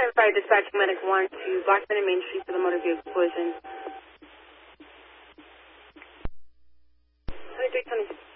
Fire dispatching medic 1 to Blackman and Main Street for the motor vehicle collision. 2320.